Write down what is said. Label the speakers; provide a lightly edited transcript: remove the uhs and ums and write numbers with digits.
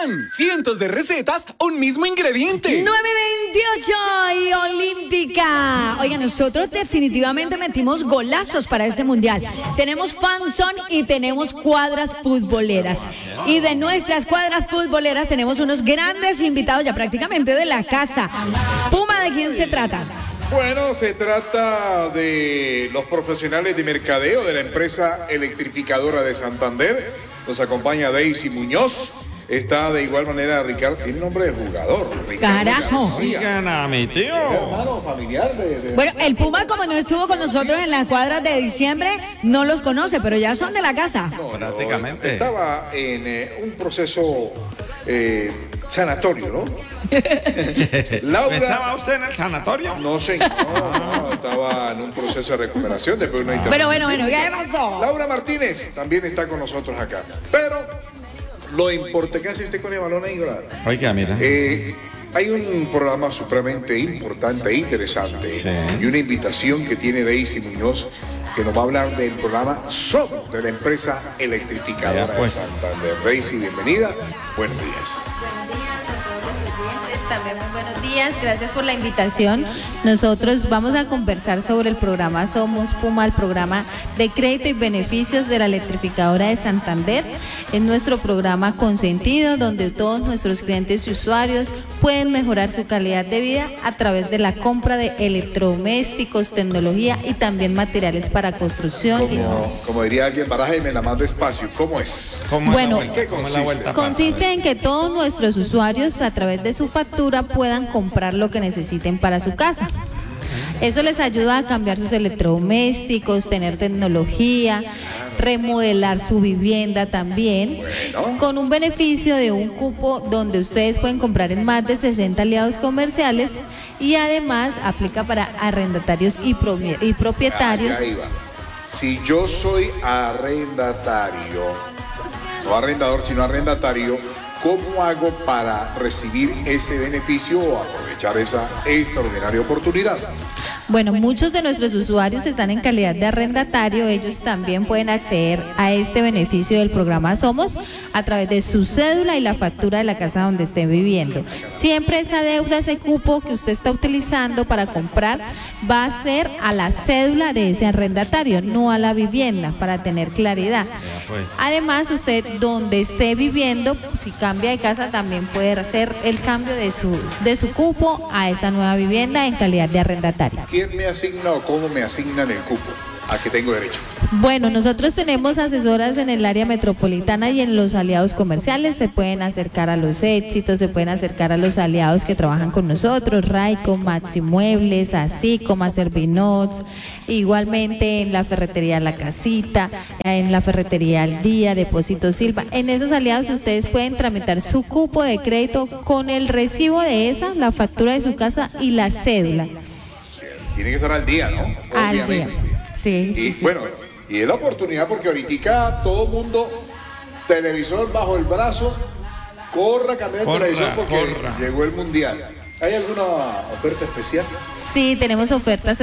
Speaker 1: pan. Cientos de recetas, un mismo ingrediente.
Speaker 2: 9:28 y Olímpica. Oiga, nosotros definitivamente metimos golazos para este mundial. Tenemos fanzone y tenemos cuadras futboleras. Y de nuestras cuadras futboleras tenemos unos grandes invitados ya prácticamente de la casa. Puma, ¿de quién se trata?
Speaker 3: Bueno, se trata de los profesionales de mercadeo de la empresa electrificadora de Santander. Nos acompaña Daisy Muñoz. Está de igual manera Ricardo, tiene nombre de jugador.
Speaker 2: Carajo.
Speaker 4: Sigan a mi tío.
Speaker 3: Hermano familiar de...
Speaker 2: Bueno, el Puma, como no estuvo con nosotros en las cuadras de diciembre, no los conoce, pero ya son de la casa.
Speaker 3: No,
Speaker 4: Prácticamente.
Speaker 3: Estaba en un proceso sanatorio, ¿no? Laura...
Speaker 4: ¿Estaba usted en el sanatorio?
Speaker 3: No, señor, no, estaba en un proceso de recuperación después de una intervención.
Speaker 2: Bueno, ¿qué pasó?
Speaker 3: Laura Martínez también está con nosotros acá. Pero lo importante que hace usted con el balón ahí, ¿verdad?
Speaker 4: Oiga, mira.
Speaker 3: Hay un programa supremamente importante e interesante,
Speaker 4: Sí.
Speaker 3: y una invitación que tiene Daisy Muñoz, que nos va a hablar del programa Somos, de la empresa electrificadora
Speaker 4: Vaya, pues.
Speaker 3: de Santander. Daisy, bienvenida. Buenos días.
Speaker 5: También muy buenos días, gracias por la invitación. Nosotros vamos a conversar sobre el programa Somos Puma, el programa de crédito y beneficios de la electrificadora de Santander. Es nuestro programa consentido donde todos nuestros clientes y usuarios pueden mejorar su calidad de vida a través de la compra de electrodomésticos, tecnología y también materiales para construcción.
Speaker 3: Como diría alguien, barájeme la más despacio. ¿Cómo es?
Speaker 4: ¿Cómo es
Speaker 5: Bueno,
Speaker 4: la vuelta?
Speaker 3: ¿qué
Speaker 4: ¿Cómo es
Speaker 3: consiste?
Speaker 4: la vuelta?
Speaker 5: Consiste en que todos nuestros usuarios a través de su factura puedan comprar lo que necesiten para su casa. Eso les ayuda a cambiar sus electrodomésticos, tener tecnología, remodelar su vivienda también, con un beneficio de un cupo donde ustedes pueden comprar en más de 60 aliados comerciales y además aplica para arrendatarios y propietarios.
Speaker 3: Ahí va. Si yo soy arrendatario, no arrendador, sino arrendatario, ¿cómo hago para recibir ese beneficio o aprovechar esa extraordinaria oportunidad?
Speaker 5: Bueno, muchos de nuestros usuarios están en calidad de arrendatario, ellos también pueden acceder a este beneficio del programa Somos a través de su cédula y la factura de la casa donde estén viviendo. Siempre esa deuda, ese cupo que usted está utilizando para comprar va a ser a la cédula de ese arrendatario, no a la vivienda, para tener claridad. Además, usted donde esté viviendo, si cambia de casa, también puede hacer el cambio de su cupo a esa nueva vivienda en calidad de arrendatario.
Speaker 3: ¿Quién me asigna o cómo me asignan el cupo? ¿A qué tengo derecho?
Speaker 5: Bueno, nosotros tenemos asesoras en el área metropolitana y en los aliados comerciales. Se pueden acercar a Los Éxitos, se pueden acercar a los aliados que trabajan con nosotros, Raico, Maxi Muebles, Asico, Servinots, igualmente en la ferretería La Casita, en la ferretería Al Día, Depósito Silva. En esos aliados ustedes pueden tramitar su cupo de crédito con el recibo de esa, la factura de su casa y la cédula.
Speaker 3: Tiene que estar al día, ¿no?
Speaker 5: Al día. Sí,
Speaker 3: Y
Speaker 5: sí.
Speaker 3: bueno, y es la oportunidad porque ahorita todo mundo, televisor bajo el brazo, corra, cambia de televisor porque llegó el mundial. ¿Hay alguna oferta especial?
Speaker 5: Sí, tenemos ofertas